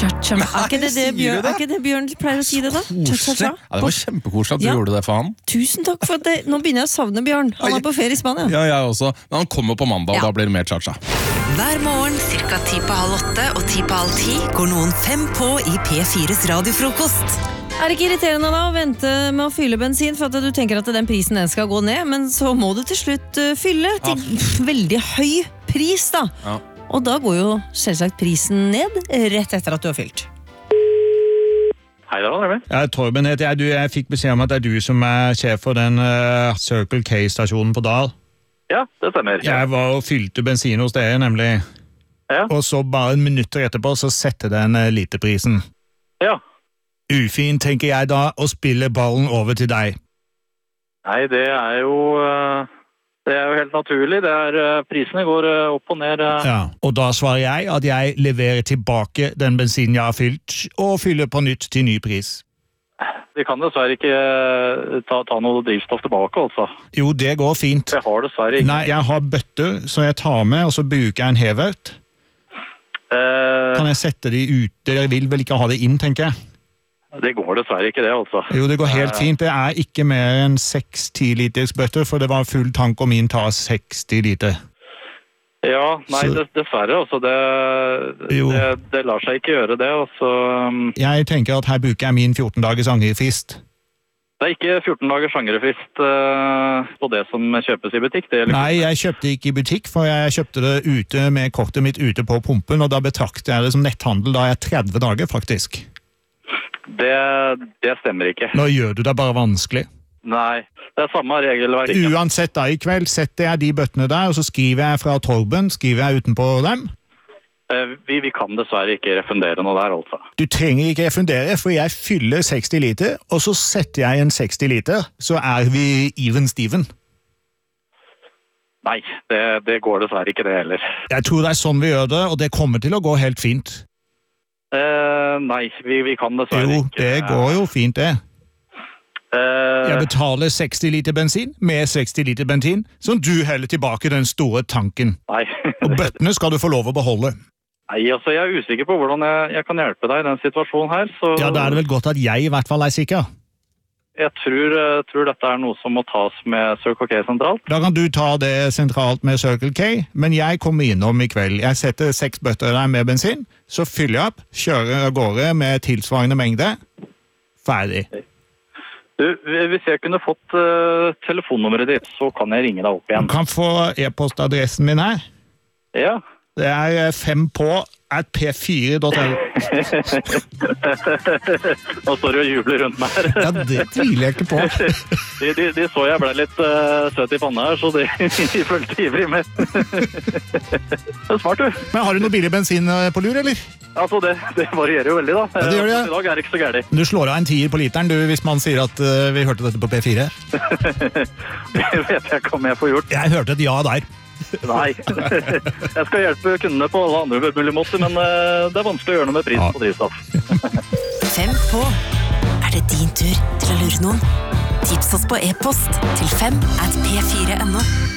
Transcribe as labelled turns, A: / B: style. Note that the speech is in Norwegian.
A: Cha-cha. Er ikke det Bjørn pleier å si det da? Cha-cha-cha.
B: Ja, det var kjempekoselig at du gjorde det for han.
A: Tusen takk for det. Nå begynner jeg å savne Bjørn. Han er på ferie i Spania.
B: Ja, jeg også. Men han kommer på mandag, og da blir det mer cha-cha.
C: Hver morgen, cirka 7:30 og 7:30 går noen 5 på i P4s radiofrokost.
A: Er det ikke irriterende da å vente med å fylle bensin for at du tenker at den prisen den skal gå ned, men så må du til slutt fylle til veldig høy pris da. Ja. Og da går jo selvsagt prisen ned rett etter at du har fylt.
D: Hei da, Remi.
E: Torben heter jeg. Jeg fikk beskjed om at det er du som er sjef for den Circle K-stasjonen på Dal.
D: Ja, det stemmer.
E: Jeg var og fylte bensin hos dere, nemlig.
D: Ja.
E: Og så bare minutter etterpå så setter den literprisen.
D: Ja.
E: Ufint, tenker jeg da, å spille ballen over til deg.
D: Nei, det er jo helt naturlig. Prisene går opp og ned.
E: Ja, og da svarer jeg at jeg leverer tilbake den bensinen jeg har fylt, og fyller på nytt til ny pris.
D: Vi kan dessverre ikke ta noe drivstoff tilbake, altså.
E: Jo, det går fint.
D: Jeg har dessverre ikke.
E: Nei, jeg har bøtter, så jeg tar med, og så bruker jeg en hevert. Kan jeg sette de ute? Dere vil vel ikke ha det inn, tenker jeg?
D: Det går dessverre ikke det, altså.
E: Jo, det går helt fint. Det er ikke mer enn 6-10 liters bøtter, for det var full tank, og min tar 60 liter.
D: Ja, nei, dessverre, altså. Det lar seg ikke gjøre det, altså.
E: Jeg tenker at her bruker jeg min 14 dagers angrefrist.
D: Det er ikke 14 dagers angrefrist på det som kjøpes i butikk.
E: Nei, jeg kjøpte ikke i butikk, for jeg kjøpte det ute med kortet mitt ute på pumpen, og da betrakter jeg det som netthandel, da er jeg 30 dager faktisk.
D: Det stemmer ikke.
E: Nå gjør du det bare vanskelig.
D: Nei, det er samme regelverk.
E: Uansett da, i kveld setter jeg de bøttene der, og så skriver jeg fra Torben, skriver jeg utenpå dem.
D: Vi kan dessverre ikke refundere noe der, altså.
E: Du trenger ikke refundere, for jeg fyller 60 liter, og så setter jeg en 60 liter, så er vi even Steven.
D: Nei, det går dessverre ikke det heller.
E: Jeg tror det er sånn vi gjør det, og det kommer til å gå helt fint.
D: Nei, vi kan dessverre ikke.
E: Jo, det går jo fint det. Jeg betaler 60 liter bensin med 60 liter bensin, som du heller tilbake den store tanken.
D: Nei.
E: Og bøttene skal du få lov å beholde.
D: Nei, altså jeg er usikker på hvordan jeg kan hjelpe deg i den situasjonen her. Så
E: ja, da er det vel godt at jeg i hvert fall er sikker.
D: Jeg tror dette er noe som må tas med Circle K sentralt.
E: Da kan du ta det sentralt med Circle K, men jeg kommer innom i kveld. Jeg setter 6 bøtter der med bensin, så fyller jeg opp, kjører av gårde med tilsvarende mengde. Ferdig.
D: Du, hvis jeg kunne fått telefonnummeret ditt, så kan jeg ringe deg opp igjen.
E: Du kan få e-postadressen min her.
D: Ja.
E: Det er 5på@p4.no.
D: Nå står du og jubler rundt meg her.
E: Ja, det tviler jeg ikke på.
D: De så jeg ble litt søt i panna her, så de følte ivrig med. Det er smart, du.
E: Men har du noe billig bensin på lur, eller?
D: Altså, det varierer jo veldig, da.
E: Ja, det gjør det, ja.
D: I dag er det ikke så gærlig.
E: Du slår av en 10 på literen, du, hvis man sier at vi hørte dette på P4.
D: Det vet jeg ikke om jeg får gjort.
E: Jeg hørte et ja der.
D: Nei. Jeg skal hjelpe kundene på alle andre mulige måter, men det er vanskelig å gjøre noe med prisen på drivstoff.
C: 5 på. Er det din tur til å lure noen? Tips oss på e-post til 5@p4.no.